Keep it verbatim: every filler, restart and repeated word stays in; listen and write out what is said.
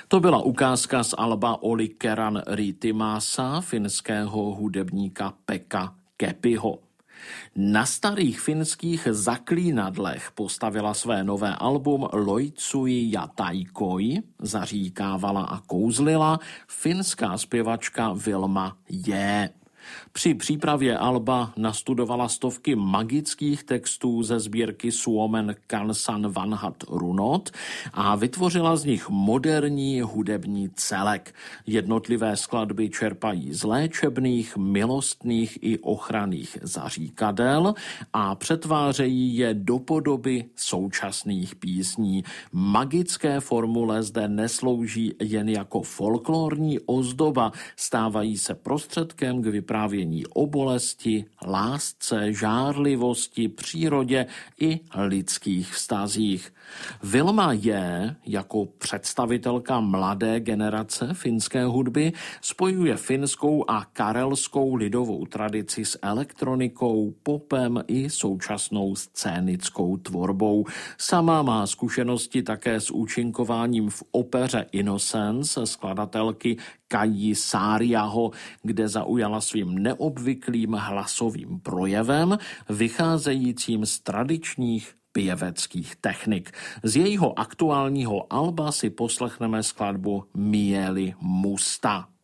To byla ukázka z alba Olli Keran Riihimaasa finského hudebníka Pekka Kepiho. Na starých finských zaklínadlech postavila své nové album Loitsui ja taikoi, zaříkávala a kouzlila finská zpěvačka Vilma J. Při přípravě alba nastudovala stovky magických textů ze sbírky Suomen kansan vanhat runot a vytvořila z nich moderní hudební celek. Jednotlivé skladby čerpají z léčebných, milostných i ochranných zaříkadel a přetvářejí je do podoby současných písní. Magické formule zde neslouží jen jako folklorní ozdoba, stávají se prostředkem k vyprávění o bolesti, lásce, žárlivosti, přírodě i lidských vztazích. Vilma J. jako představitelka mladé generace finské hudby spojuje finskou a karelskou lidovou tradici s elektronikou, popem i současnou scénickou tvorbou. Sama má zkušenosti také s účinkováním v opeře Innocence skladatelky Kaji Saariaho, kde zaujala svým neobvyklým hlasovým projevem, vycházejícím z tradičních pěveckých technik. Z jejího aktuálního alba si poslechneme skladbu Mieli musta.